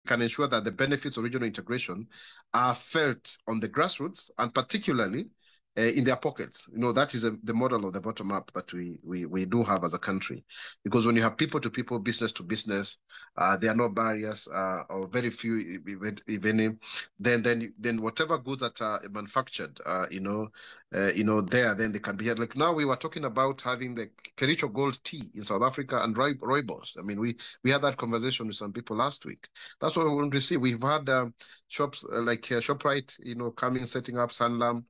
can ensure that the benefits of regional integration are felt on the grassroots and particularly in their pockets. That is the model of the bottom up that we do have as a country. Because when you have people to people, business to business, there are no barriers or very few, if any. Then whatever goods that are manufactured, then they can be had. Like now, we were talking about having the Kericho Gold tea in South Africa and rooibos. I mean, we had that conversation with some people last week. That's what we want to see. We've had shops like Shoprite, coming, setting up Sanlam.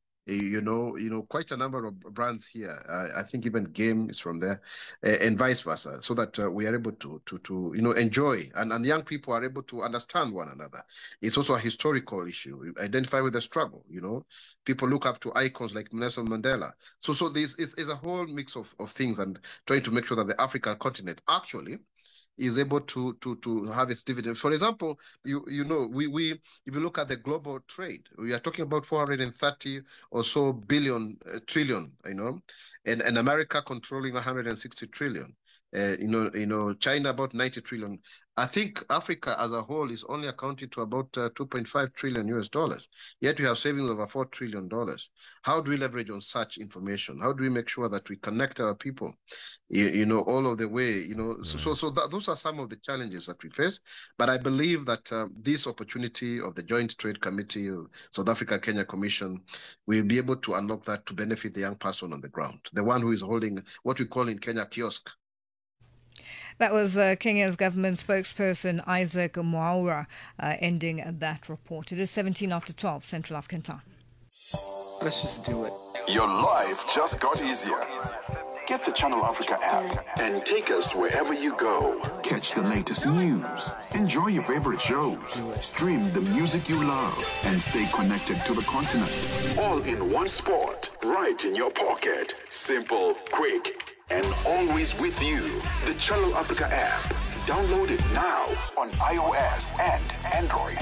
Quite a number of brands here. I think even Game is from there, and vice versa, so that we are able to enjoy, and young people are able to understand one another. It's also a historical issue. We identify with the struggle. People look up to icons like Nelson Mandela. So this is a whole mix of things, and trying to make sure that the African continent actually is able to have its dividends. For example, we if you look at the global trade, we are talking about 430 or so trillion, and America controlling 160 trillion. China about 90 trillion. I think Africa as a whole is only accounting to about 2.5 trillion US dollars. Yet we have savings of over $4 trillion. How do we leverage on such information? How do we make sure that we connect our people, all of the way, those are some of the challenges that we face. But I believe that this opportunity of the Joint Trade Committee, South Africa-Kenya Commission, will be able to unlock that to benefit the young person on the ground, the one who is holding what we call in Kenya kiosk. That was Kenya's government spokesperson Isaac Mwaura ending that report. It is 17 after 12 Central African time. Let's just do it. Your life just got easier. Get the Channel Africa app and take us wherever you go. Catch the latest news, enjoy your favorite shows, stream the music you love, and stay connected to the continent. All in one spot, right in your pocket. Simple, quick, and always with you. The Channel Africa app. Download it now on iOS and Android.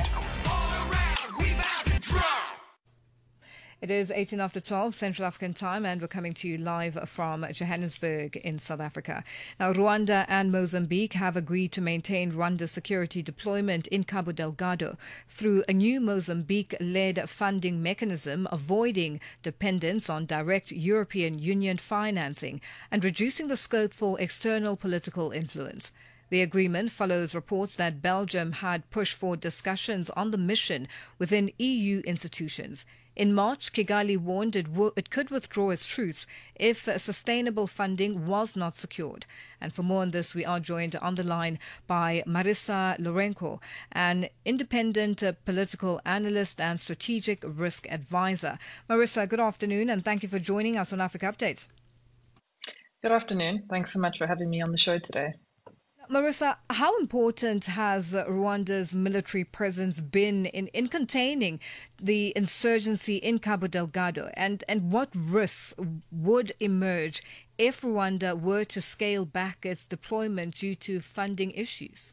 It is 18 after 12 Central African time, and we're coming to you live from Johannesburg in South Africa. Now, Rwanda and Mozambique have agreed to maintain Rwanda's security deployment in Cabo Delgado through a new Mozambique-led funding mechanism, avoiding dependence on direct European Union financing and reducing the scope for external political influence. The agreement follows reports that Belgium had pushed for discussions on the mission within EU institutions. In March, Kigali warned it could withdraw its troops if sustainable funding was not secured. And for more on this, we are joined on the line by Marissa Lourenco, an independent political analyst and strategic risk advisor. Marissa, good afternoon, and thank you for joining us on Africa Update. Good afternoon. Thanks so much for having me on the show today. Marissa, how important has Rwanda's military presence been in containing the insurgency in Cabo Delgado, and what risks would emerge if Rwanda were to scale back its deployment due to funding issues?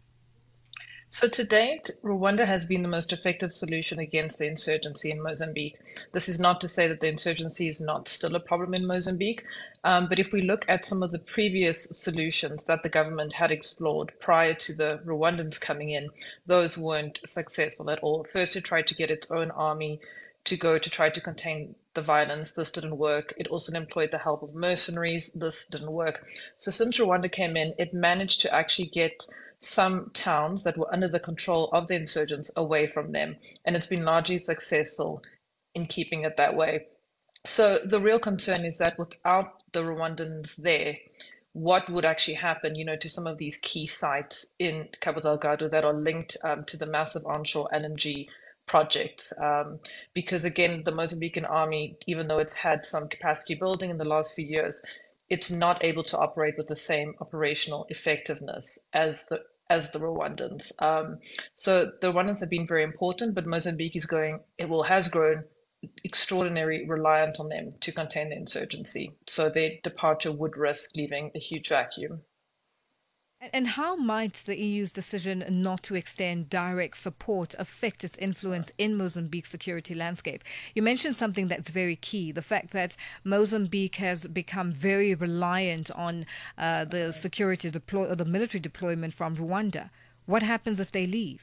So to date, Rwanda has been the most effective solution against the insurgency in Mozambique. This is not to say that the insurgency is not still a problem in Mozambique, but if we look at some of the previous solutions that the government had explored prior to the Rwandans coming in, those weren't successful at all. First, it tried to get its own army to go to try to contain the violence. This didn't work. It also employed the help of mercenaries. This didn't work. So since Rwanda came in, it managed to actually get some towns that were under the control of the insurgents away from them. And it's been largely successful in keeping it that way. So the real concern is that without the Rwandans there, what would actually happen, to some of these key sites in Cabo Delgado that are linked to the massive onshore LNG projects? Because again, the Mozambican army, even though it's had some capacity building in the last few years, it's not able to operate with the same operational effectiveness as the Rwandans. So the Rwandans have been very important, but Mozambique has grown extraordinarily reliant on them to contain the insurgency. So their departure would risk leaving a huge vacuum. And how might the EU's decision not to extend direct support affect its influence in Mozambique's security landscape? You mentioned something that's very key, the fact that Mozambique has become very reliant on the security the military deployment from Rwanda. What happens if they leave?